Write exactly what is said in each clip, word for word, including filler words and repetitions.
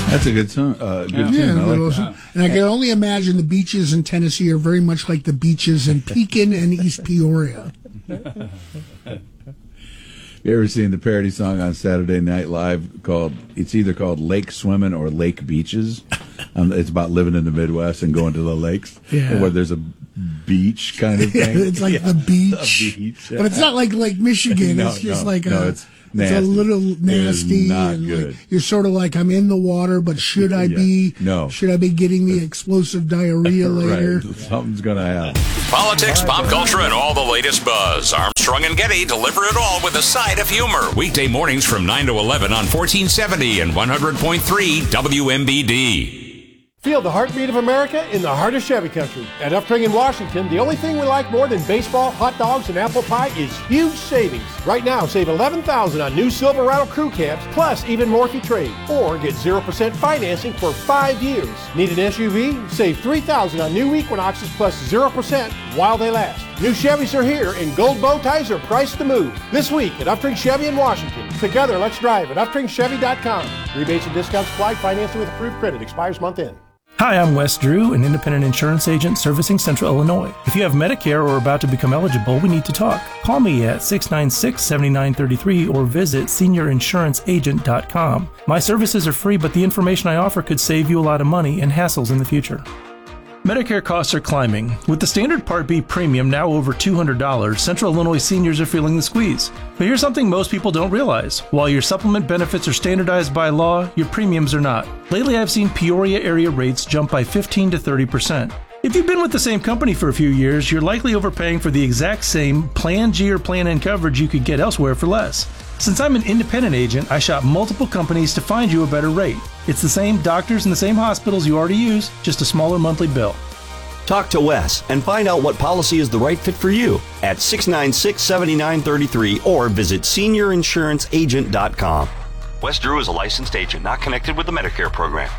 That's a good song. Uh, good yeah, tune. yeah, I like that. and I can only imagine the beaches in Tennessee are very much like the beaches in Pekin and East Peoria. You ever seen the parody song on Saturday Night Live called, it's either called Lake Swimming or Lake Beaches? Um, it's about living in the Midwest and going to the lakes, Yeah. where there's a beach kind of thing. It's like Yeah. the beach. A beach. But it's not like Lake Michigan. No, it's just no, like no, a, it's it's nasty. a little It is nasty. not and good. Like, you're sort of like, I'm in the water, but should I Yeah. be? No. Should I be getting the explosive diarrhea later? Right. Something's going to happen. Politics, pop culture, and all the latest buzz. Armstrong and Getty deliver it all with a side of humor. Weekday mornings from nine to eleven on fourteen seventy and one hundred point three W M B D. Feel the heartbeat of America in the heart of Chevy Country. At Upstring in Washington, the only thing we like more than baseball, hot dogs, and apple pie is huge savings. Right now, save eleven thousand dollars on new Silverado crew cabs, plus even more if you trade. Or get zero percent financing for five years. Need an S U V? Save three thousand dollars on new Equinoxes plus zero percent while they last. New Chevys are here, and gold bow ties are priced to move. This week at Upstring Chevy in Washington. Together, let's drive at upstring chevy dot com. Rebates and discounts apply. Financing with approved credit expires month end. Hi, I'm Wes Drew, an independent insurance agent servicing Central Illinois. If you have Medicare or are about to become eligible, we need to talk. Call me at six nine six, seven nine three three or visit senior insurance agent dot com. My services are free, but the information I offer could save you a lot of money and hassles in the future. Medicare costs are climbing. With the standard Part B premium now over two hundred dollars, Central Illinois seniors are feeling the squeeze. But here's something most people don't realize. While your supplement benefits are standardized by law, your premiums are not. Lately, I've seen Peoria area rates jump by fifteen to thirty percent. If you've been with the same company for a few years, you're likely overpaying for the exact same Plan G or Plan N coverage you could get elsewhere for less. Since I'm an independent agent, I shop multiple companies to find you a better rate. It's the same doctors and the same hospitals you already use, just a smaller monthly bill. Talk to Wes and find out what policy is the right fit for you at six nine six, seven nine three three or visit senior insurance agent dot com. Wes Drew is a licensed agent not connected with the Medicare program.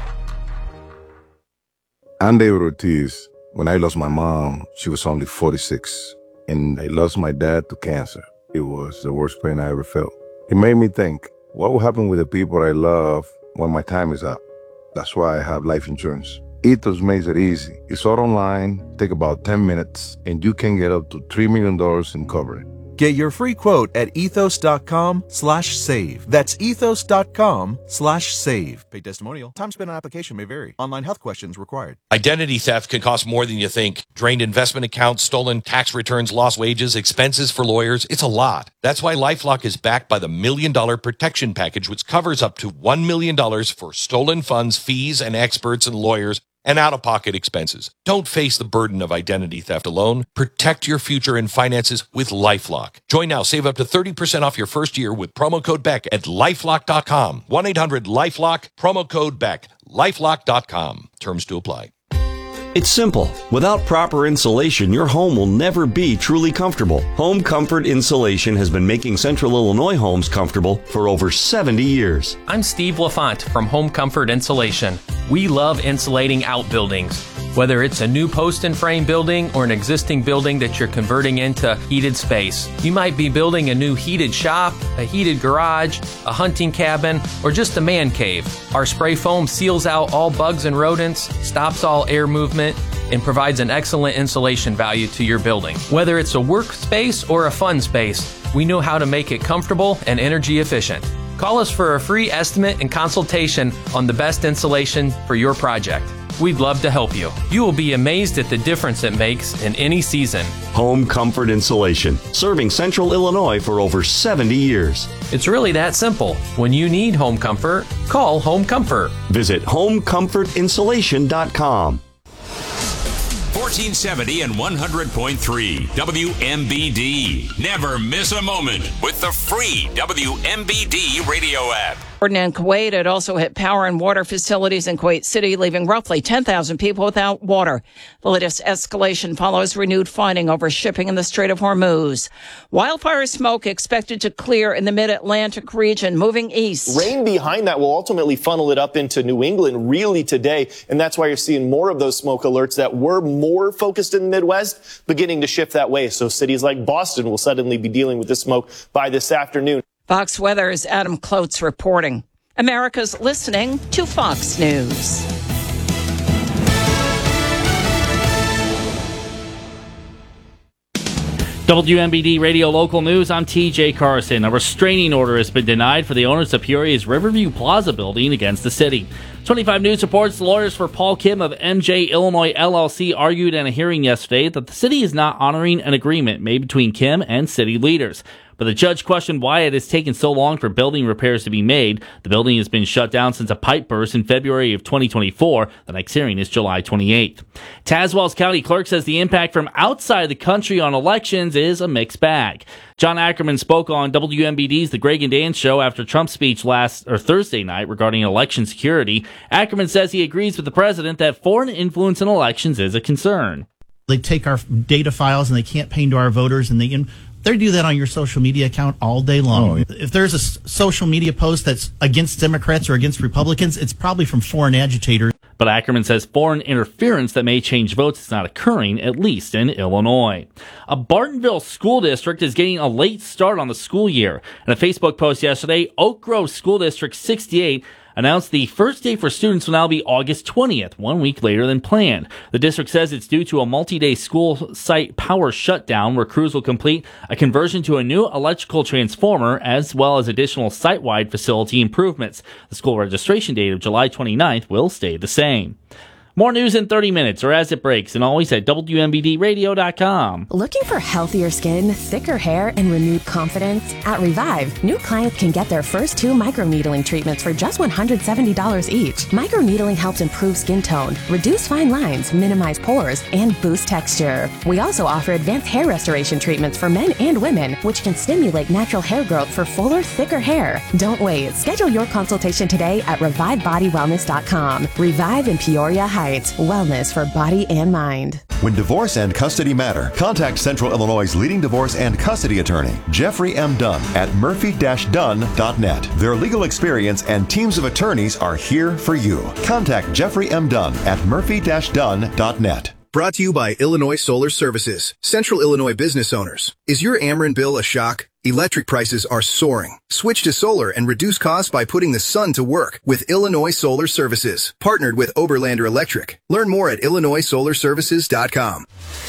I'm David Ortiz. When I lost my mom, she was only forty-six, and I lost my dad to cancer. It was the worst pain I ever felt. It made me think, what will happen with the people I love when my time is up? That's why I have life insurance. Ethos makes it easy. It's all online, take about ten minutes, and you can get up to three million dollars in coverage. Get your free quote at ethos.com slash save. That's ethos.com slash save. Paid testimonial. Time spent on application may vary. Online health questions required. Identity theft can cost more than you think. Drained investment accounts, stolen tax returns, lost wages, expenses for lawyers. It's a lot. That's why LifeLock is backed by the Million Dollar Protection Package, which covers up to one million dollars for stolen funds, fees, and experts and lawyers, and out-of-pocket expenses. Don't face the burden of identity theft alone. Protect your future and finances with LifeLock. Join now. Save up to thirty percent off your first year with promo code Beck at lifelock dot com. one eight hundred lifelock, promo code Beck. lifelock dot com. Terms to apply. It's simple. Without proper insulation, your home will never be truly comfortable. Home Comfort Insulation has been making Central Illinois homes comfortable for over seventy years. I'm Steve LaFont from Home Comfort Insulation. We love insulating outbuildings. Whether it's a new post and frame building or an existing building that you're converting into heated space. You might be building a new heated shop, a heated garage, a hunting cabin, or just a man cave. Our spray foam seals out all bugs and rodents, stops all air movement, and provides an excellent insulation value to your building. Whether it's a workspace or a fun space, we know how to make it comfortable and energy efficient. Call us for a free estimate and consultation on the best insulation for your project. We'd love to help you. You will be amazed at the difference it makes in any season. Home Comfort Insulation, serving Central Illinois for over seventy years. It's really that simple. When you need home comfort, call Home Comfort. Visit home comfort insulation dot com. fourteen seventy and one hundred point three W M B D. Never miss a moment with the free W M B D radio app. In Kuwait, it also hit power and water facilities in Kuwait City, leaving roughly ten thousand people without water. The latest escalation follows renewed fighting over shipping in the Strait of Hormuz. Wildfire smoke expected to clear in the mid-Atlantic region, moving east. Rain behind that will ultimately funnel it up into New England really today, and that's why you're seeing more of those smoke alerts that were more focused in the Midwest beginning to shift that way. So cities like Boston will suddenly be dealing with this smoke by this afternoon. Fox Weather's Adam Klotz reporting. America's listening to Fox News. W M B D Radio Local News, I'm T J Carson. A restraining order has been denied for the owners of Peoria's Riverview Plaza building against the city. twenty-five News reports the lawyers for Paul Kim of M J Illinois L L C argued in a hearing yesterday that the city is not honoring an agreement made between Kim and city leaders. But the judge questioned why it has taken so long for building repairs to be made. The building has been shut down since a pipe burst in February of twenty twenty-four. The next hearing is July twenty-eighth. Tazewell's county clerk says the impact from outside the country on elections is a mixed bag. John Ackerman spoke on W M B D's The Greg and Dan Show after Trump's speech last or Thursday night regarding election security. Ackerman says he agrees with the president that foreign influence in elections is a concern. They take our data files and they campaign to our voters, and they they do that on your social media account all day long. Oh, yeah. If there's a s- social media post that's against Democrats or against Republicans, it's probably from foreign agitators. But Ackerman says foreign interference that may change votes is not occurring, at least in Illinois. A Bartonville school district is getting a late start on the school year. In a Facebook post yesterday, Oak Grove School District sixty-eight announced the first day for students will now be August twentieth, one week later than planned. The district says it's due to a multi-day school site power shutdown where crews will complete a conversion to a new electrical transformer as well as additional site-wide facility improvements. The school registration date of July twenty-ninth will stay the same. More news in thirty minutes or as it breaks, and always at W M B D radio dot com. Looking for healthier skin, thicker hair, and renewed confidence? At Revive, new clients can get their first two microneedling treatments for just one hundred seventy dollars each. Microneedling helps improve skin tone, reduce fine lines, minimize pores, and boost texture. We also offer advanced hair restoration treatments for men and women, which can stimulate natural hair growth for fuller, thicker hair. Don't wait. Schedule your consultation today at revive body wellness dot com. Revive in Peoria Heights. Wellness for body and mind. When divorce and custody matter, contact Central Illinois' leading divorce and custody attorney, Jeffrey M. Dunn, at murphy dash dunn dot net. Their legal experience and teams of attorneys are here for you. Contact Jeffrey M. Dunn at murphy dash dunn dot net. Brought to you by Illinois Solar Services. Central Illinois business owners. Is your Ameren bill a shock? Electric prices are soaring. Switch to solar and reduce costs by putting the sun to work with Illinois Solar Services. Partnered with Oberlander Electric. Learn more at illinois solar services dot com.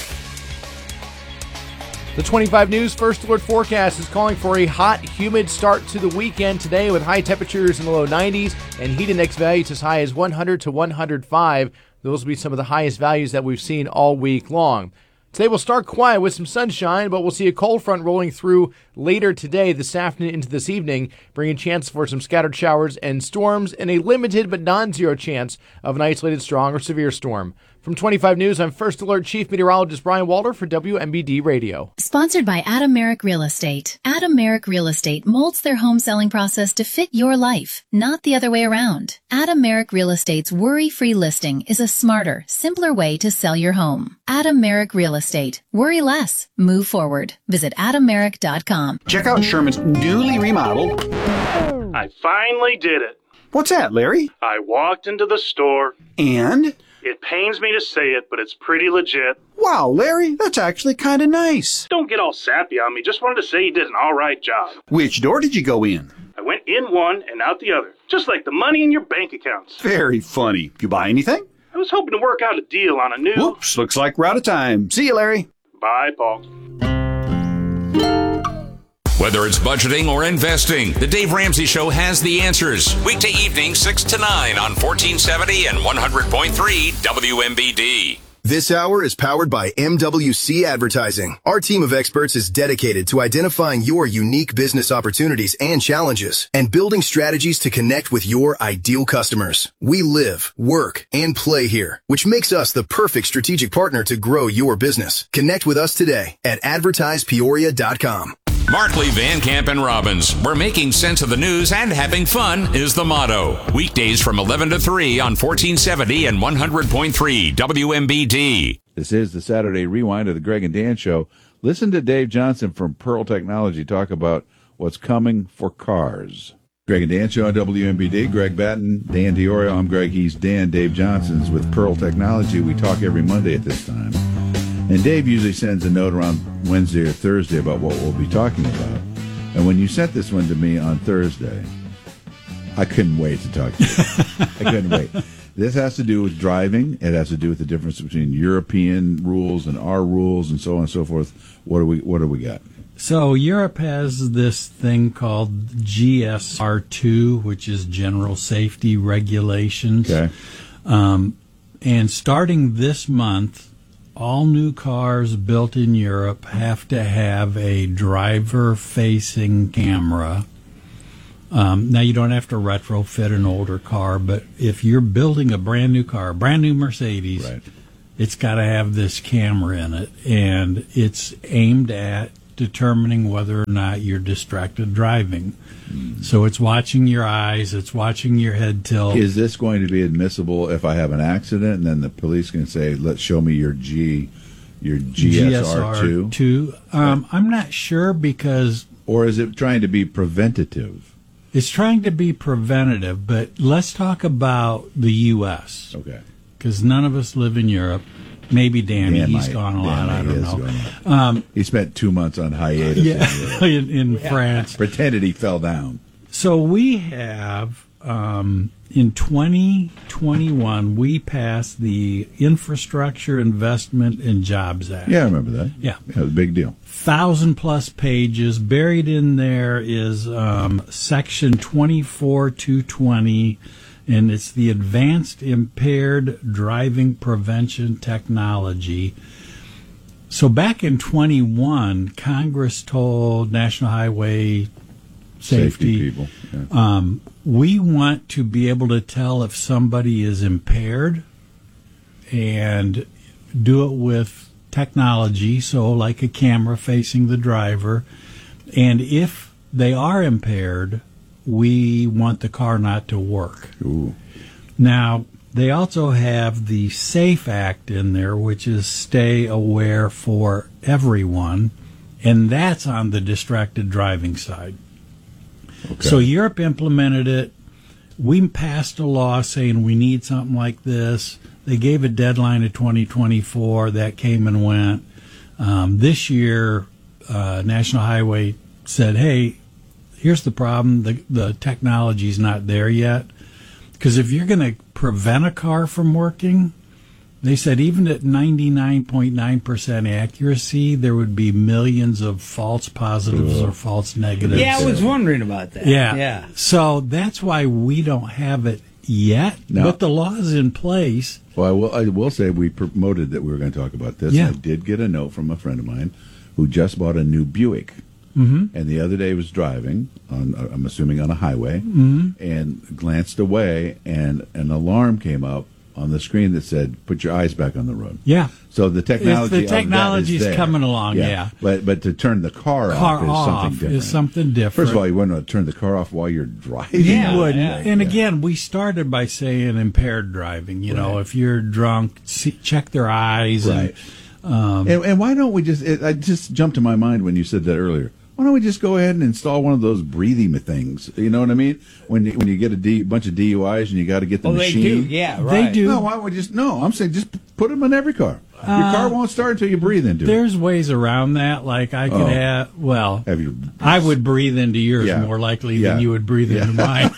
The twenty-five News First Alert forecast is calling for a hot, humid start to the weekend today with high temperatures in the low nineties and heat index values as high as one hundred to one hundred five. Those will be some of the highest values that we've seen all week long. Today we'll start quiet with some sunshine, but we'll see a cold front rolling through later today, this afternoon into this evening, bringing chance for some scattered showers and storms and a limited but non-zero chance of an isolated strong or severe storm. From twenty-five News, I'm First Alert Chief Meteorologist Brian Walter for W M B D Radio. Sponsored by Adam Merrick Real Estate. Adam Merrick Real Estate molds their home selling process to fit your life, not the other way around. Adam Merrick Real Estate's worry-free listing is a smarter, simpler way to sell your home. Adam Merrick Real Estate. Worry less. Move forward. Visit adam merrick dot com. Check out Sherman's newly remodeled. I finally did it. What's that, Larry? I walked into the store. And? It pains me to say it, but it's pretty legit. Wow, Larry, that's actually kind of nice. Don't get all sappy on me. Just wanted to say you did an all right job. Which door did you go in? I went in one and out the other, just like the money in your bank accounts. Very funny. You buy anything? I was hoping to work out a deal on a new... Whoops, looks like we're out of time. See you, Larry. Bye, Paul. Whether it's budgeting or investing, the Dave Ramsey Show has the answers. Weekday evening, six to nine on fourteen seventy and one hundred point three W M B D. This hour is powered by M W C Advertising. Our team of experts is dedicated to identifying your unique business opportunities and challenges and building strategies to connect with your ideal customers. We live, work, and play here, which makes us the perfect strategic partner to grow your business. Connect with us today at advertise peoria dot com. Markley, Van Camp, and Robbins, where making sense of the news and having fun is the motto. Weekdays from eleven to three on fourteen seventy and one hundred point three W M B D. This is the Saturday Rewind of the Greg and Dan Show. Listen to Dave Johnson from Pearl Technology talk about what's coming for cars. Greg and Dan Show on W M B D. Greg Batten, Dan Diorio. I'm Greg. He's Dan. Dave Johnson's with Pearl Technology. We talk every Monday at this time. And Dave usually sends a note around Wednesday or Thursday about what we'll be talking about. And when you sent this one to me on Thursday, I couldn't wait to talk to you. I couldn't wait. This has to do with driving. It has to do with the difference between European rules and our rules, and so on and so forth. What do we What do we got? So Europe has this thing called G S R two, which is General Safety Regulations. Okay. Um, and starting this month, all new cars built in Europe have to have a driver-facing camera. Um, now, you don't have to retrofit an older car, but if you're building a brand new car, a brand new Mercedes, right. it's got to have this camera in it, and it's aimed at determining whether or not you're distracted driving. Mm. So it's watching your eyes, it's watching your head tilt. Is this going to be admissible if I have an accident, and then the police can say, "Let's show me your G, your G S R two"? Two. Um, I'm not sure because, or is it trying to be preventative? It's trying to be preventative, but let's talk about the U S Okay. Because none of us live in Europe. Maybe Danny, Dan he's might. gone a lot. Dan I don't is know. going on. Um, he spent two months on hiatus. yeah, in, in Yeah. France. Pretended he fell down. So we have, um, in twenty twenty-one, we passed the Infrastructure Investment and Jobs Act. Yeah, I remember that. Yeah. Yeah, it was a big deal. Thousand plus pages. Buried in there is um, Section twenty-four two twenty, and it's the Advanced Impaired Driving Prevention Technology. So back in twenty-one, Congress told National Highway Safety, Safety people. Yeah. um, we want to be able to tell if somebody is impaired and do it with technology, so like a camera facing the driver. And if they are impaired, we want the car not to work. Ooh. Now, they also have the SAFE Act in there, which is Stay Aware for Everyone, and that's on the distracted driving side. Okay. So Europe implemented it. We passed a law saying we need something like this. They gave a deadline of twenty twenty-four. That came and went. Um, this year, uh, National Highway said, hey, here's the problem. The, the technology's not there yet. Because if you're going to prevent a car from working, they said even at ninety-nine point nine percent accuracy, there would be millions of false positives or false negatives. Yeah, I was wondering about that. Yeah. Yeah. So that's why we don't have it yet, No. but the law is in place. Well, I will, I will say we promoted that we were going to talk about this. Yeah. I did get a note from a friend of mine who just bought a new Buick. Mm-hmm. And the other day was driving, on, I'm assuming on a highway, Mhm. and glanced away, and an alarm came up on the screen that said, put your eyes back on the road. Yeah. So the technology The of that is technology's there. coming along, yeah. But but to turn the car, Car off is off something different. is something different. First of all, you wouldn't want to turn the car off while you're driving. You wouldn't. And again, we started by saying impaired driving. You know, Right. if you're drunk, see, check their eyes. Right. And, um, And, and why don't we just, it, I just jumped to my mind when you said that earlier. Why don't we just go ahead and install one of those breathing things? You know what I mean? When you, when you get a D, bunch of D U Is and you got to get the Oh, they machine. do. Yeah, right. They do. No, why would we just, no, I'm saying just put them in every car. Your Uh, car won't start until you breathe into it. There's ways around that. Like I could Oh. have, well, Have you? I would breathe into yours Yeah. more likely Yeah. than you would breathe Yeah. into mine.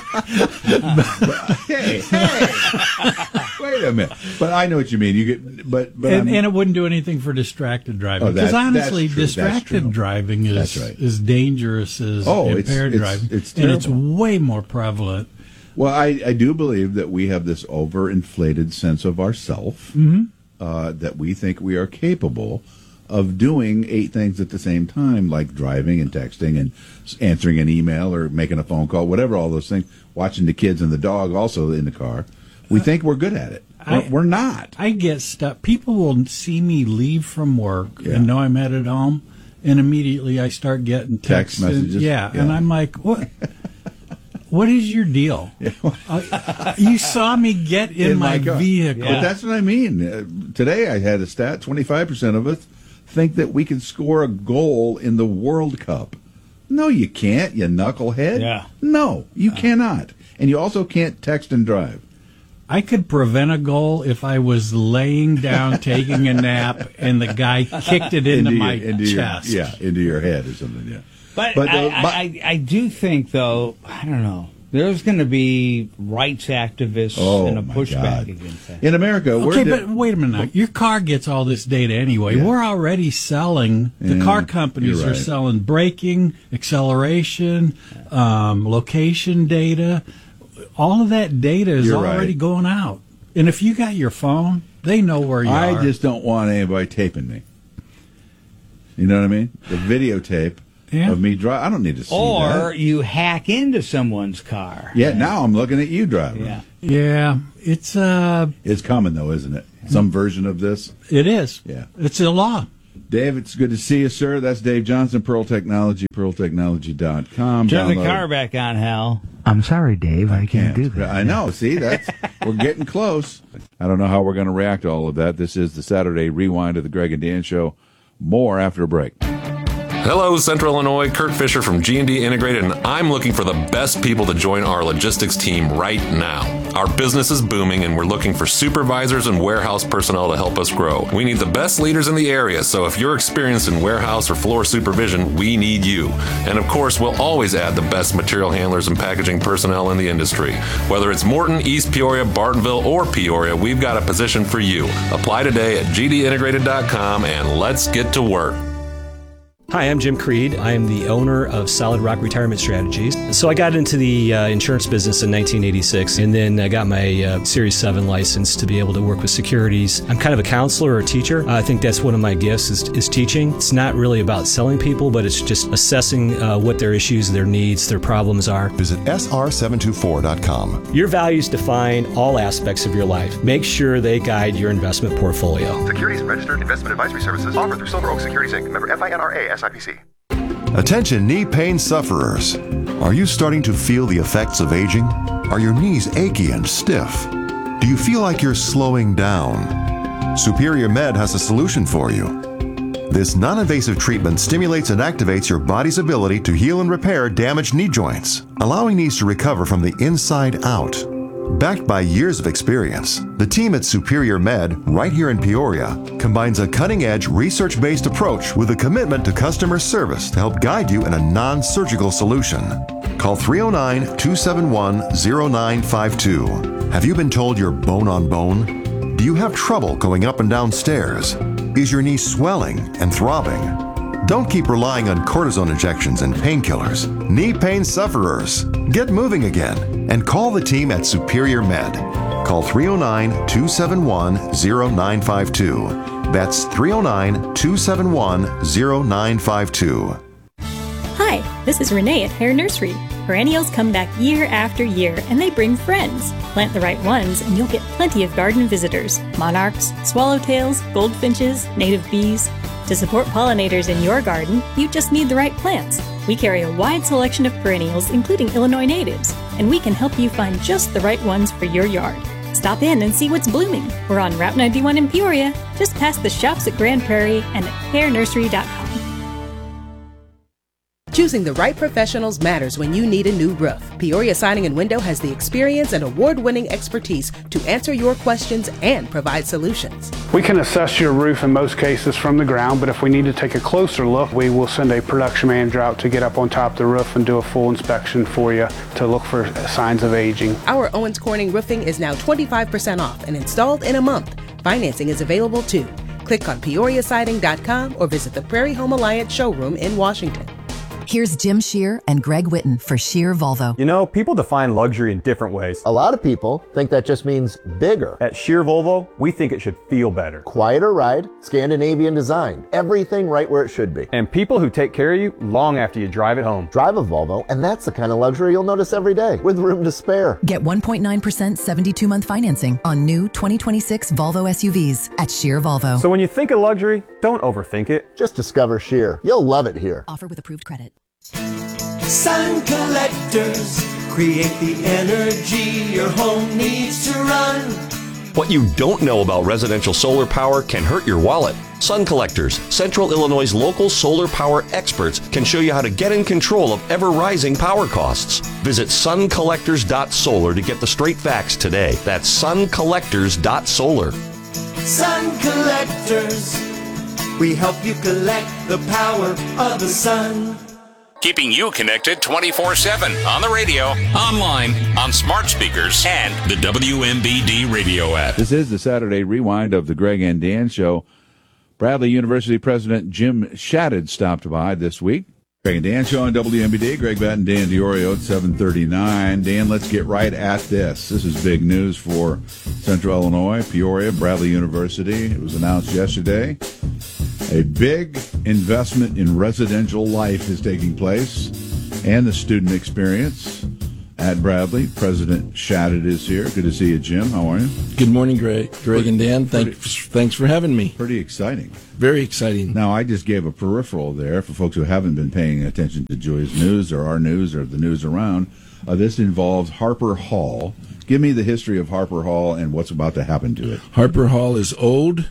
Hey, hey, wait a minute. But I know what you mean. You get, but but and, I'm- and it wouldn't do anything for distracted driving. Oh, Because that- honestly, that's true, that's distracted true. driving is That's right. as dangerous as Oh, it's- impaired it's- driving, it's and it's terrible. way more prevalent. Well, I, I do believe that we have this overinflated sense of ourself, Mhm. uh, that we think we are capable of doing eight things at the same time, like driving and texting and s- answering an email or making a phone call, whatever, all those things, watching the kids and the dog also in the car. We think we're good at it. We're, I- we're not. I get stuff. People will see me leave from work Yeah. and know I'm headed home, and immediately I start getting Text texts and- messages? yeah, Yeah. and I'm like, what? What is your deal? Uh, you saw me get in, my, car. vehicle. But that's what I mean. Uh, today I had a stat, twenty-five percent of us think that we can score a goal in the World Cup. No, you can't, you knucklehead. Yeah. No, you cannot. And you also can't text and drive. I could prevent a goal if I was laying down taking a nap and the guy kicked it into, your- my into your- chest. yeah, into your head or something, yeah. But, But, I, uh, but- I, I do think, though, I don't know. There's going to be rights activists Oh, and a my pushback God. against that. In America, we're Okay, di- but Wait a minute now. Your car gets all this data anyway. Yeah. We're already selling, the Yeah, car companies you're are right. selling braking, acceleration, um, location data. All of that data is You're already right. going out. And if you got your phone, they know where you I are. just don't want anybody taping me. You know what I mean? The videotape Yeah. of me drive. I don't need to see Or that. you hack into someone's car. Yeah, now I'm looking at you driving. Yeah. Yeah, it's uh, It's coming, though, isn't it? Some version of this? it is. Yeah. It's a law. Dave, it's good to see you, sir. That's Dave Johnson, Pearl Technology, pearl technology dot com. Turn the Download- car back on, Hal. I'm sorry, Dave. I, can't, do that. I know. See, that's we're getting close. I don't know how we're going to react to all of that. This is the Saturday Rewind of the Greg and Dan Show. More after a break. Hello, Central Illinois. Kurt Fisher from G and D Integrated, and I'm looking for the best people to join our logistics team right now. Our business is booming, and we're looking for supervisors and warehouse personnel to help us grow. We need the best leaders in the area, so if you're experienced in warehouse or floor supervision, we need you. And of course, we'll always add the best material handlers and packaging personnel in the industry. Whether it's Morton, East Peoria, Bartonville, or Peoria, we've got a position for you. Apply today at g d integrated dot com, and let's get to work. Hi, I'm Jim Creed. I am the owner of Solid Rock Retirement Strategies. So I got into the uh, insurance business in nineteen eighty-six, and then I got my uh, Series seven license to be able to work with securities. I'm kind of a counselor or a teacher. I think that's one of my gifts is, is teaching. It's not really about selling people, but it's just assessing uh, what their issues, their needs, their problems are. Visit S R seven two four dot com. Your values define all aspects of your life. Make sure they guide your investment portfolio. Securities and registered investment advisory services offered through Silver Oak Securities Incorporated. Member F I N R A S I P C. Attention knee pain sufferers. Are you starting to feel the effects of aging? Are your knees achy and stiff? Do you feel like you're slowing down? Superior Med has a solution for you. This non-invasive treatment stimulates and activates your body's ability to heal and repair damaged knee joints, allowing knees to recover from the inside out. Backed by years of experience, the team at Superior Med, right here in Peoria, combines a cutting-edge, research-based approach with a commitment to customer service to help guide you in a non-surgical solution. Call three oh nine, two seven one, oh nine five two. Have you been told you're bone on bone? Do you have trouble going up and down stairs? Is your knee swelling and throbbing? Don't keep relying on cortisone injections and painkillers. Knee pain sufferers, get moving again and call the team at Superior Med. Call three oh nine, two seven one, oh nine five two. That's three oh nine, two seven one, oh nine five two. Hi, this is Renee at Hare Nursery. Perennials come back year after year, and they bring friends. Plant the right ones, and you'll get plenty of garden visitors. Monarchs, swallowtails, goldfinches, native bees. To support pollinators in your garden, you just need the right plants. We carry a wide selection of perennials, including Illinois natives, and we can help you find just the right ones for your yard. Stop in and see what's blooming. We're on Route ninety-one in Peoria, just past the shops at Grand Prairie and at hare nursery dot com. Choosing the right professionals matters when you need a new roof. Peoria Siding and Window has the experience and award-winning expertise to answer your questions and provide solutions. We can assess your roof in most cases from the ground, but if we need to take a closer look, we will send a production manager out to get up on top of the roof and do a full inspection for you to look for signs of aging. Our Owens Corning roofing is now twenty-five percent off and installed in a month. Financing is available too. Click on peoria siding dot com or visit the Prairie Home Alliance showroom in Washington. Here's Jim Shear and Greg Witten for Shear Volvo. You know, people define luxury in different ways. A lot of people think that just means bigger. At Shear Volvo, we think it should feel better. Quieter ride, Scandinavian design, everything right where it should be. And people who take care of you long after you drive it home. Drive a Volvo, and that's the kind of luxury you'll notice every day, with room to spare. Get one point nine percent seventy-two month financing on new twenty twenty-six Volvo S U Vs at Shear Volvo. So when you think of luxury, don't overthink it. Just discover Shear. You'll love it here. Offer with approved credit. Sun collectors create the energy your home needs to run. What you don't know about residential solar power can hurt your wallet. Sun Collectors, Central Illinois' local solar power experts, can show you how to get in control of ever-rising power costs. Visit sun collectors dot solar to get the straight facts today. That's sun collectors dot solar. Sun collectors, we help you collect the power of the sun. keeping you connected twenty-four seven on the radio, online, on smart speakers, and the W M B D radio app. This is the Saturday Rewind of the Greg and Dan Show. Bradley University President Jim Shadid stopped by this week. Greg and Dan Show on W M B D. Greg Batten, Dan DiOrio at seven thirty-nine. Dan, let's get right at this. This is big news for Central Illinois, Peoria, Bradley University. It was announced yesterday. A big investment in residential life is taking place and the student experience at Bradley. President Shadid is here. Good to see you, Jim. How are you? Good morning, Greg. Greg and Dan. Thanks, thanks for having me. Pretty exciting. Very exciting. Now, I just gave a peripheral there for folks who haven't been paying attention to Joy's news or our news or the news around. Uh, this involves Harper Hall. Give me the history of Harper Hall and what's about to happen to it. Harper Hall is old,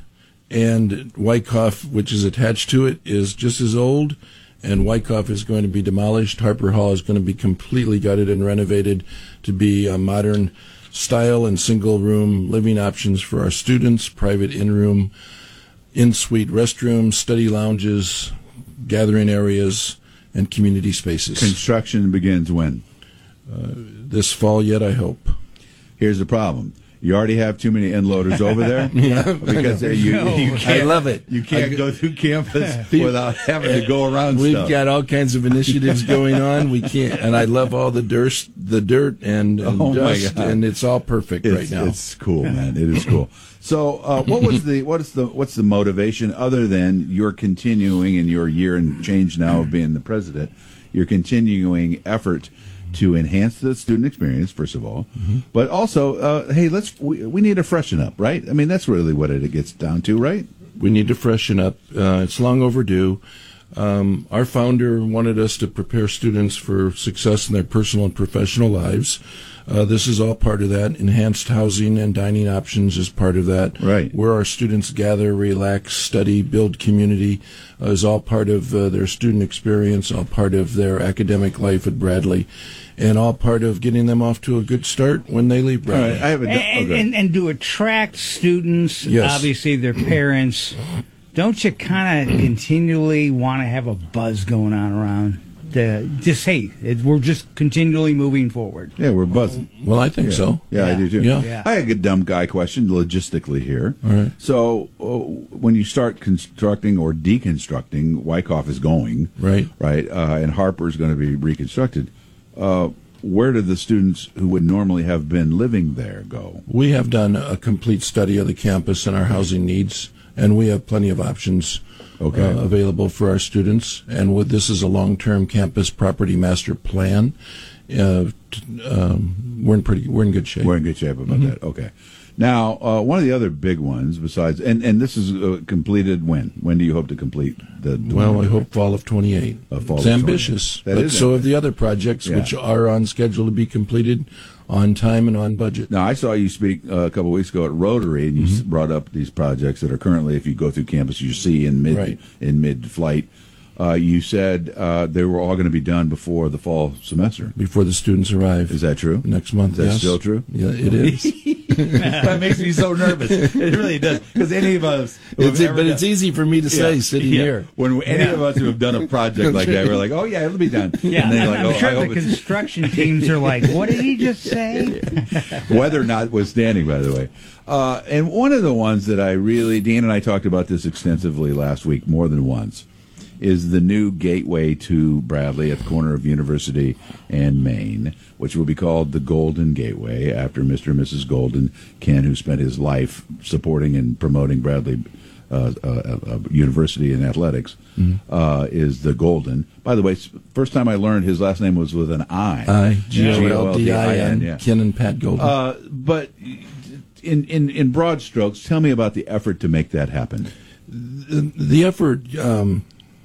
and Wyckoff, which is attached to it, is just as old. And Wyckoff is going to be demolished. Harper Hall is going to be completely gutted and renovated to be a modern style and single-room living options for our students, private in-room, in-suite restrooms, study lounges, gathering areas, and community spaces. Construction begins when? Uh, this fall yet, I hope. Here's the problem. You already have too many end loaders over there. Yeah, because you, you can't, I love it. You can't I, go through campus without having to go around. We've stuff. got all kinds of initiatives going on. We can't, and I love all the dirt, the dirt and, and oh dust, my God. and it's all perfect it's, right now. It's cool, man. It is cool. So, uh, what was the what is the what's the motivation other than you're continuing in your year and change now of being the president? Your continuing effort to enhance the student experience, first of all, mm-hmm. but also, uh, hey, let's we, we need to freshen up, right? I mean, that's really what it gets down to, right? We need to freshen up. Uh, it's long overdue. Um, our founder wanted us to prepare students for success in their personal and professional lives. Uh, this is all part of that. Enhanced housing and dining options is part of that. Right. Where our students gather, relax, study, build community uh, is all part of uh, their student experience, all part of their academic life at Bradley, and all part of getting them off to a good start when they leave Bradley. All right, I have a, and, okay. and, and to attract students, yes. obviously their parents, don't you kind of continually want to have a buzz going on around? To just, hey, it, we're just continually moving forward. Yeah, we're buzzing. Well, I think yeah. so. Yeah, yeah, I do too. Yeah. yeah. I have a dumb guy question logistically here. All right. So, uh, when you start constructing or deconstructing, Wyckoff is going. Right. Right. Uh, and Harper is going to be reconstructed. Uh, where do the students who would normally have been living there go? We have done a complete study of the campus and our housing needs, and we have plenty of options okay. uh, available for our students. And with, this is a long-term campus property master plan. Uh, t- um, we're in pretty, we're in good shape. We're in good shape about mm-hmm. that. Okay. Now, uh, one of the other big ones besides, and, and this is uh, completed when? When do you hope to complete the? the well, I hope fall of twenty-eight. Uh, fall it's of ambitious, That but is so ambitious. have the other projects, Yeah. which are on schedule to be completed on time and on budget. Now, I saw you speak uh, a couple of weeks ago at Rotary, and you mm-hmm. s- brought up these projects that are currently, if you go through campus, you see in mid right. in mid flight. Uh, you said uh, they were all going to be done before the fall semester. Before the students arrive. Is that true? Next month, Is that yes. still true? Yeah, it is. That makes me so nervous. It really does. Because any of us... It's, but it's easy for me to say yeah. sitting yeah. here. When any yeah. of us who have done a project like that, we're like, oh, yeah, it'll be done. Yeah, and then I'm, like, I'm oh, sure I the hope it's... construction teams are like, what did he just say? Weather notwithstanding, by the way. Uh, and one of the ones that I really... Dan and I talked about this extensively last week, more than once, is the new gateway to Bradley at the corner of University and Main, which will be called the Golden Gateway after Mister and Missus Golden, Ken, who spent his life supporting and promoting Bradley uh, uh, uh, University in athletics, mm-hmm. uh, is the Golden. By the way, first time I learned his last name was with an I. I, G O L D I N, yeah. Ken and Pat Golden. Uh, but in, in, in broad strokes, tell me about the effort to make that happen. The, the effort... Um,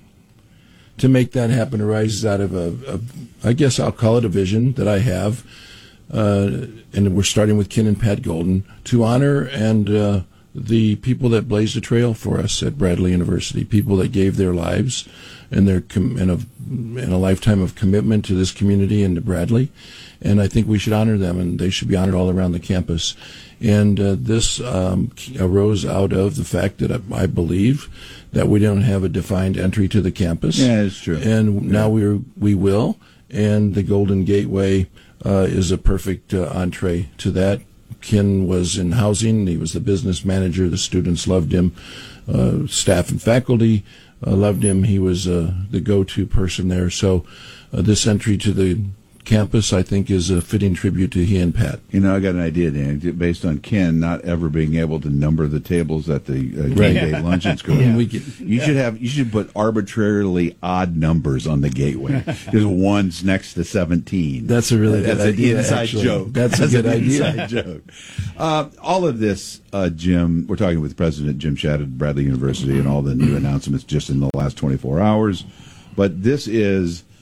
to make that happen arises out of a, a, I guess I'll call it a vision that I have, uh, and we're starting with Ken and Pat Golden, to honor and uh, the people that blazed a trail for us at Bradley University, people that gave their lives and their com- and, a, and a lifetime of commitment to this community and to Bradley. And I think we should honor them, and they should be honored all around the campus. And uh, this um, arose out of the fact that I, I believe that we don't have a defined entry to the campus. Yeah, it's true. And yeah. now we we will, and the Golden Gateway uh, is a perfect uh, entree to that. Ken was in housing. He was the business manager. The students loved him. Uh, staff and faculty uh, loved him. He was uh, the go-to person there. So uh, this entry to the campus, I think, is a fitting tribute to he and Pat. You know, I got an idea, Dan, based on Ken not ever being able to number the tables at the uh, game Right. day luncheon school. Yeah. We get- you should have you should put arbitrarily odd numbers on the gateway. There's one's next to seventeen. That's a really That's good an idea, inside actually. joke. That's a good an idea. Inside joke. Uh, all of this, uh, Jim. We're talking with President Jim Shadd at Bradley University, and all the new announcements just in the last twenty-four hours. But this is